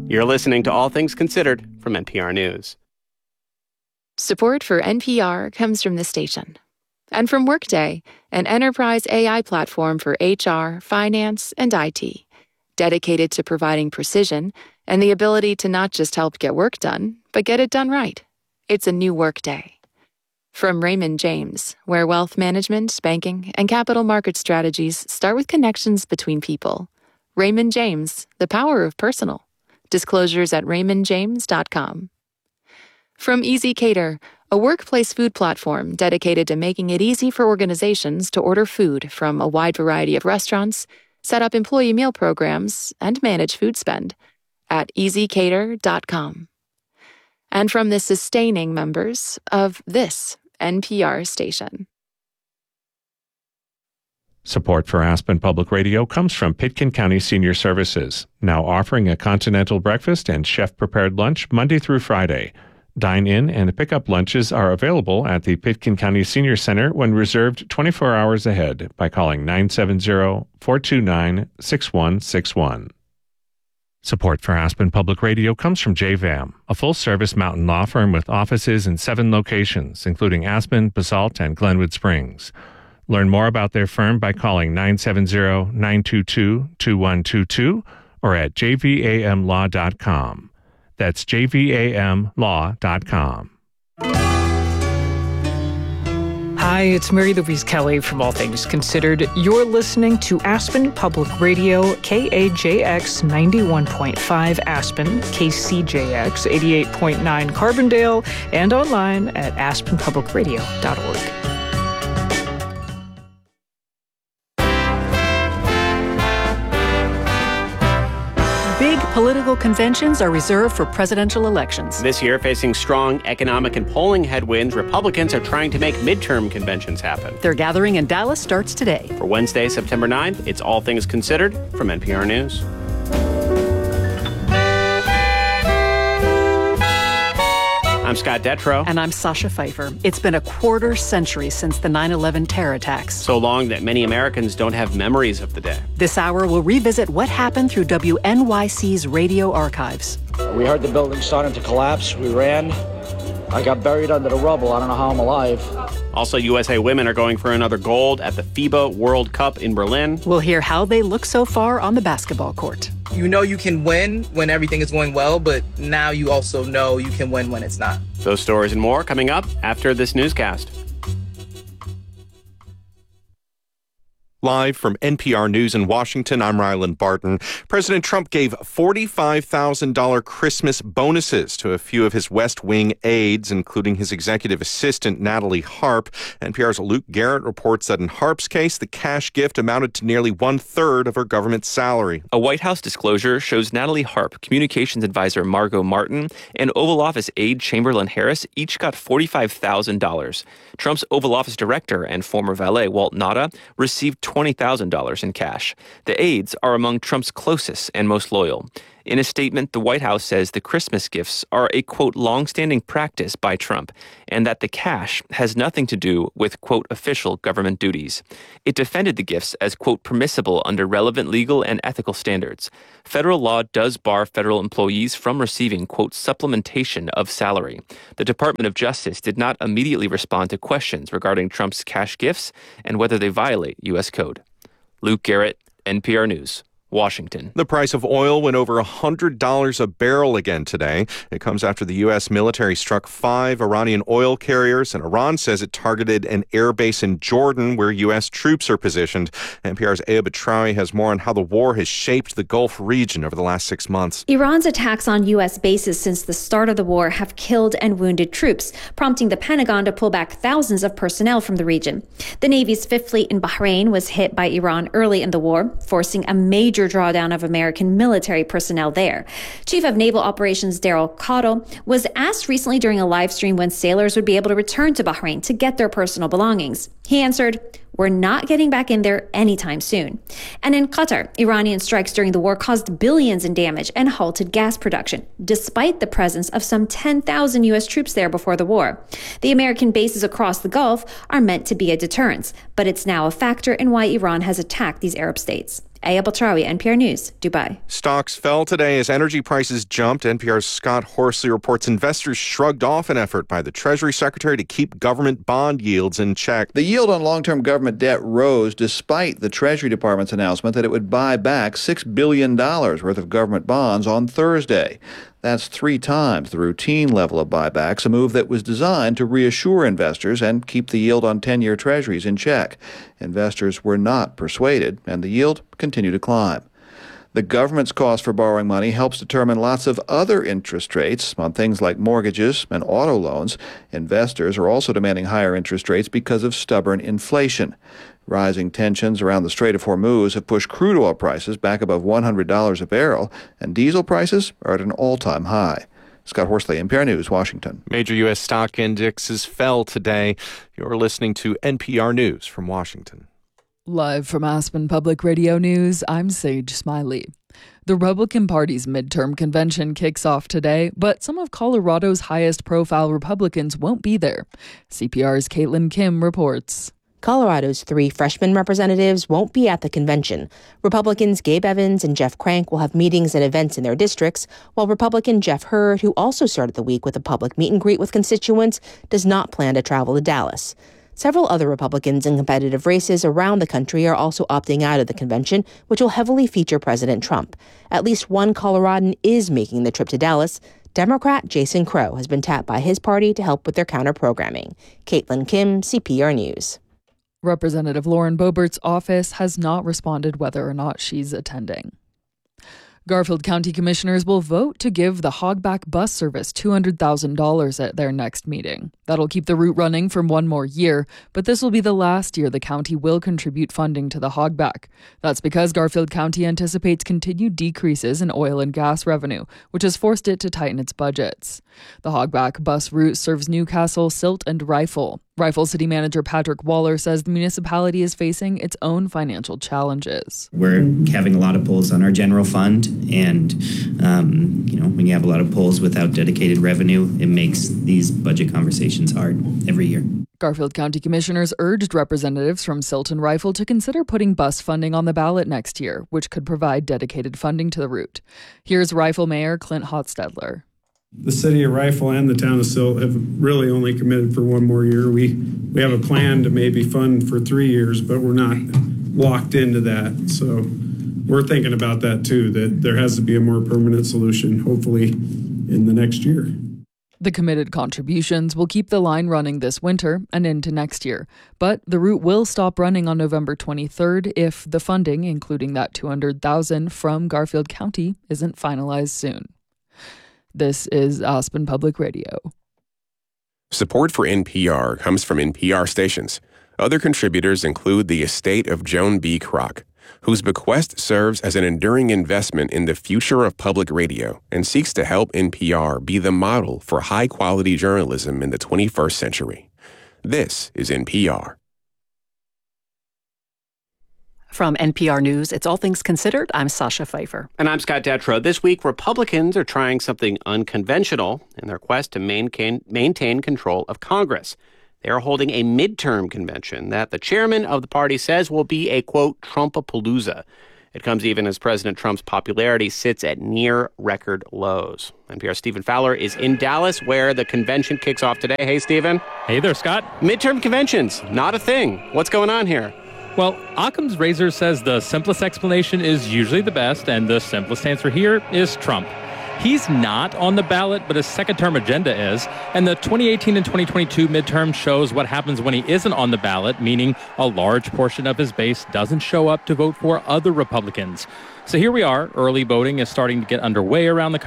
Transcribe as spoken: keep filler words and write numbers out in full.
You're listening to All Things Considered from N P R News. Support for N P R comes from the station and from Workday, an enterprise A I platform for H R, finance, and I T, dedicated to providing precision and the ability to not just help get work done, but get it done right. It's a new Workday. From Raymond James, where wealth management, banking, and capital market strategies start with connections between people. Raymond James, the power of personal. Disclosures at raymond james dot com. From Easy Cater, a workplace food platform dedicated to making it easy for organizations to order food from a wide variety of restaurants, set up employee meal programs, and manage food spend at easy cater dot com. And from the sustaining members of this N P R station. Support for Aspen Public Radio comes from Pitkin County Senior Services, now offering a continental breakfast and chef-prepared lunch Monday through Friday. Dine-in and pick-up lunches are available at the Pitkin County Senior Center when reserved twenty-four hours ahead by calling nine seven zero, four two nine, six one six one. Support for Aspen Public Radio comes from J V A M, a full-service mountain law firm with offices in seven locations, including Aspen, Basalt, and Glenwood Springs. Learn more about their firm by calling nine seven zero, nine two two, two one two two or at j v a m law dot com. That's j v a m law dot com. Hi, it's Mary Louise Kelly from All Things Considered. You're listening to Aspen Public Radio, K A J X ninety-one point five Aspen, K C J X eighty-eight point nine Carbondale, and online at aspen public radio dot org. Big political conventions are reserved for presidential elections. This year, facing strong economic and polling headwinds, Republicans are trying to make midterm conventions happen. Their gathering in Dallas starts today. For Wednesday, September ninth, it's All Things Considered from N P R News. I'm Scott Detrow. And I'm Sasha Pfeiffer. It's been a quarter century since the nine eleven terror attacks. So long that many Americans don't have memories of the day. This hour, we'll revisit what happened through W N Y C's radio archives. We heard the building starting to collapse. We ran. I got buried under the rubble. I don't know how I'm alive. Also, U S A women are going for another gold at the FIBA World Cup in Berlin. We'll hear how they look so far on the basketball court. You know you can win when everything is going well, but now you also know you can win when it's not. Those stories and more coming up after this newscast. Live from N P R News in Washington, I'm Ryland Barton. President Trump gave forty-five thousand dollars Christmas bonuses to a few of his West Wing aides, including his executive assistant, Natalie Harp. N P R's Luke Garrett reports that in Harp's case, the cash gift amounted to nearly one-third of her government salary. A White House disclosure shows Natalie Harp, communications advisor Margot Martin, and Oval Office aide Chamberlain Harris each got forty-five thousand dollars. Trump's Oval Office director and former valet, Walt Nauta, received twenty thousand dollars in cash. The aides are among Trump's closest and most loyal. In a statement, the White House says the Christmas gifts are a, quote, long-standing practice by Trump, and that the cash has nothing to do with, quote, official government duties. It defended the gifts as, quote, permissible under relevant legal and ethical standards. Federal law does bar federal employees from receiving, quote, supplementation of salary. The Department of Justice did not immediately respond to questions regarding Trump's cash gifts and whether they violate U S code. Luke Garrett, N P R News. Washington. The price of oil went over one hundred dollars a barrel again today. It comes after the U S military struck five Iranian oil carriers, and Iran says it targeted an air base in Jordan where U S troops are positioned. N P R's Aya Batrawi has more on how the war has shaped the Gulf region over the last six months. Iran's attacks on U S bases since the start of the war have killed and wounded troops, prompting the Pentagon to pull back thousands of personnel from the region. The Navy's Fifth Fleet in Bahrain was hit by Iran early in the war, forcing a major drawdown of American military personnel there. Chief of Naval Operations Daryl Cottle was asked recently during a live stream when sailors would be able to return to Bahrain to get their personal belongings. He answered, "We're not getting back in there anytime soon." And in Qatar, Iranian strikes during the war caused billions in damage and halted gas production, despite the presence of some ten thousand U S troops there before the war. The American bases across the Gulf are meant to be a deterrence, but it's now a factor in why Iran has attacked these Arab states. Aya Baltraoui, N P R News, Dubai. Stocks fell today as energy prices jumped. N P R's Scott Horsley reports investors shrugged off an effort by the Treasury Secretary to keep government bond yields in check. The yield on long-term government debt rose despite the Treasury Department's announcement that it would buy back six billion dollars worth of government bonds on Thursday. That's three times the routine level of buybacks, a move that was designed to reassure investors and keep the yield on ten-year treasuries in check. Investors were not persuaded, and the yield continued to climb. The government's cost for borrowing money helps determine lots of other interest rates on things like mortgages and auto loans. Investors are also demanding higher interest rates because of stubborn inflation. Rising tensions around the Strait of Hormuz have pushed crude oil prices back above one hundred dollars a barrel, and diesel prices are at an all-time high. Scott Horsley, N P R News, Washington. Major U S stock indexes fell today. You're listening to N P R News from Washington. Live from Aspen Public Radio News, I'm Sage Smiley. The Republican Party's midterm convention kicks off today, but some of Colorado's highest-profile Republicans won't be there. C P R's Caitlin Kim reports. Colorado's three freshman representatives won't be at the convention. Republicans Gabe Evans and Jeff Crank will have meetings and events in their districts, while Republican Jeff Hurd, who also started the week with a public meet and greet with constituents, does not plan to travel to Dallas. Several other Republicans in competitive races around the country are also opting out of the convention, which will heavily feature President Trump. At least one Coloradan is making the trip to Dallas. Democrat Jason Crow has been tapped by his party to help with their counter-programming. Caitlin Kim, C P R News. Representative Lauren Boebert's office has not responded whether or not she's attending. Garfield County Commissioners will vote to give the Hogback bus service two hundred thousand dollars at their next meeting. That'll keep the route running for one more year, but this will be the last year the county will contribute funding to the Hogback. That's because Garfield County anticipates continued decreases in oil and gas revenue, which has forced it to tighten its budgets. The Hogback bus route serves Newcastle, Silt, and Rifle. Rifle City Manager Patrick Waller says the municipality is facing its own financial challenges. We're having a lot of pulls on our general fund, and um, you know, when you have a lot of pulls without dedicated revenue, it makes these budget conversations hard every year. Garfield County Commissioners urged representatives from Silt and Rifle to consider putting bus funding on the ballot next year, which could provide dedicated funding to the route. Here's Rifle Mayor Clint Hotstedler. The city of Rifle and the town of Silt have really only committed for one more year. We we have a plan to maybe fund for three years, but we're not locked into that. So we're thinking about that too, that there has to be a more permanent solution, hopefully in the next year. The committed contributions will keep the line running this winter and into next year, but the route will stop running on November twenty-third if the funding, including that two hundred thousand dollars from Garfield County, isn't finalized soon. This is Aspen Public Radio. Support for N P R comes from N P R stations. Other contributors include the estate of Joan B. Kroc, whose bequest serves as an enduring investment in the future of public radio and seeks to help N P R be the model for high-quality journalism in the twenty-first century. This is N P R. From N P R News, it's All Things Considered. I'm Sasha Pfeiffer. And I'm Scott Detrow. This week, Republicans are trying something unconventional in their quest to maintain, maintain control of Congress. They are holding a midterm convention that the chairman of the party says will be a, quote, Trumpapalooza. It comes even as President Trump's popularity sits at near record lows. N P R's Stephen Fowler is in Dallas, where the convention kicks off today. Hey, Stephen. Hey there, Scott. Midterm conventions, not a thing. What's going on here? Well, Occam's razor says the simplest explanation is usually the best, and the simplest answer here is Trump. He's not on the ballot, but his second-term agenda is, and the twenty eighteen and twenty twenty-two midterm shows what happens when he isn't on the ballot, meaning a large portion of his base doesn't show up to vote for other Republicans. So here we are. Early voting is starting to get underway around the country.